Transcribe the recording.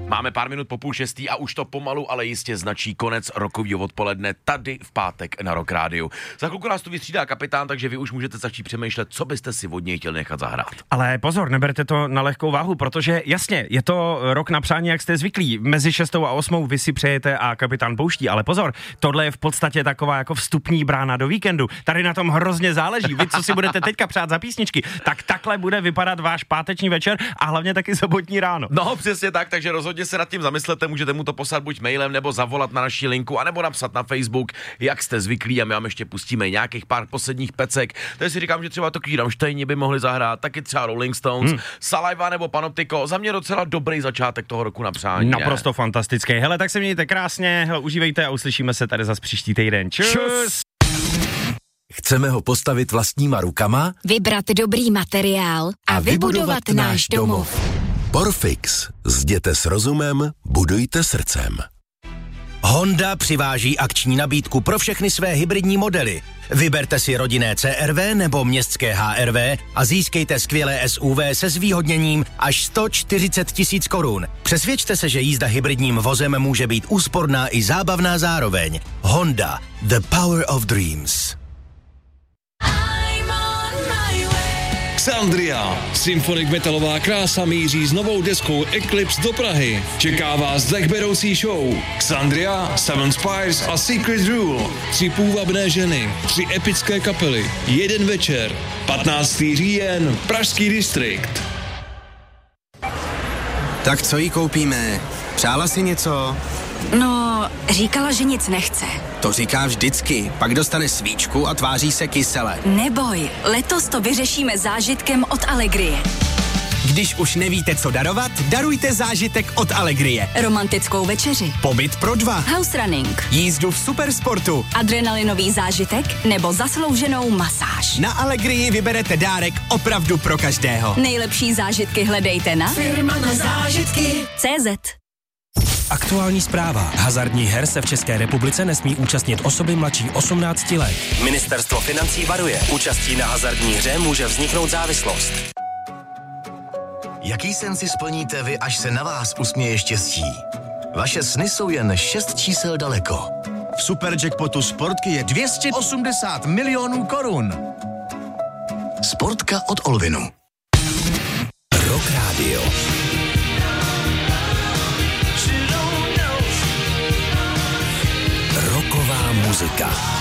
Máme pár minut po 5:30 a už to pomalu, ale jistě značí konec rokového odpoledne tady v pátek na Rock Rádiu. Za chvilku nás tu vystřídá kapitán, takže vy už můžete začít přemýšlet, co byste si od něj chtěli nechat zahrát. Ale pozor, neberte to na lehkou váhu, protože jasně, je to rok na přání, jak jste zvyklí. Mezi 6. a 8. vy si přejete a kapitán pouští, ale pozor, tohle je v podstatě taková jako vstupní brána do víkendu. Tady na tom hrozně záleží. Vy, co si budete teďka přát za písničky, tak takhle bude vypadat váš páteční večer a hlavně taky sobotní ráno. No, přesně tak, takže rozhodně se nad tím zamyslete, můžete mu to poslat buď mailem, nebo zavolat na naši linku, anebo napsat na Facebook, jak jste zvyklí, a my vám ještě pustíme nějakých pár posledních pecek. Takže si říkám, že třeba takový Rammsteini by mohli zahrát, taky třeba Rolling Stones, Saliva nebo Panoptiko. Za mě docela dobrý začátek toho roku na přání. Naprosto fantastický. Hele, tak se mějte krásně, hele, užívejte a uslyšíme se tady zas příští týden. Čus! Chceme ho postavit vlastníma rukama? Vybrat dobrý materiál a vybudovat náš domov. Porfix. Zděte s rozumem, budujte srdcem. Honda přiváží akční nabídku pro všechny své hybridní modely. Vyberte si rodinné CR-V nebo městské HR-V a získejte skvělé SUV se zvýhodněním až 140 000 korun. Přesvědčte se, že jízda hybridním vozem může být úsporná i zábavná zároveň. Honda. The power of dreams. Xandria. Symphonic metalová krása míří s novou deskou Eclipse do Prahy. Čeká vás dechberoucí show. Xandria, Seven Spires a Secret Rule. 3 půvabné ženy, 3 epické kapely, 1 večer. 15. říjen, Pražský distrikt. Tak co jí koupíme? Přála si něco? No, říkala, že nic nechce. To říká vždycky, pak dostane svíčku a tváří se kysele. Neboj, letos to vyřešíme zážitkem od Allegrie. Když už nevíte, co darovat, darujte zážitek od Allegrie. Romantickou večeři, Pobyt pro 2, house running, jízdu v supersportu. adrenalinový zážitek nebo zaslouženou masáž. Na Allegrii vyberete dárek opravdu pro každého. Nejlepší zážitky hledejte na Firma na zážitky CZ. Aktuální zpráva. Hazardních her se v České republice nesmí účastnit osoby mladší 18 let. Ministerstvo financí varuje. Účastí na hazardní hře může vzniknout závislost. Jaký sen si splníte vy, až se na vás usměje štěstí? Vaše sny jsou jen 6 čísel daleko. V Superjackpotu Sportky je 280 milionů korun. Sportka od Olvinu. Rock Radio. Rocková muzika.